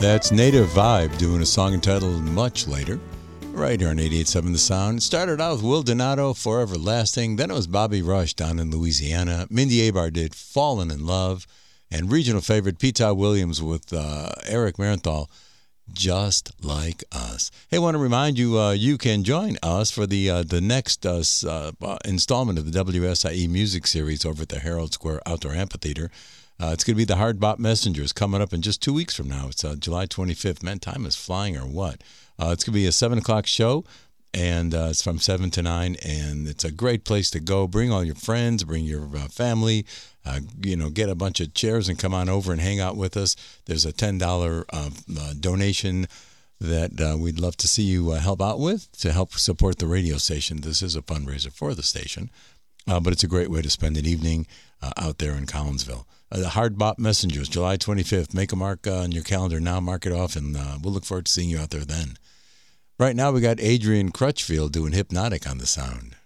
That's Native Vibe doing a song entitled Much Later, right here on 88.7 The Sound. It started out with Will Donato, Forever Lasting. Then it was Bobby Rush down in Louisiana. Mindy Abar did Fallen in Love. And regional favorite Pete Williams with Eric Marenthal, Just Like Us. Hey, I want to remind you, you can join us for the next installment of the WSIE Music Series over at the Herald Square Outdoor Amphitheater. It's going to be the Hard Bop Messengers coming up in just 2 weeks from now. It's July 25th. Man, time is flying or what? It's going to be a 7 o'clock show, and it's from 7 to 9, and it's a great place to go. Bring all your friends, bring your family, get a bunch of chairs and come on over and hang out with us. There's a $10 donation that we'd love to see you help out with to help support the radio station. This is a fundraiser for the station, but it's a great way to spend an evening out there in Collinsville. The Hard Bop Messengers, July 25th. Make a mark on your calendar now. Mark it off, and we'll look forward to seeing you out there then. Right now, we got Adrian Crutchfield doing Hypnotic on the Sound.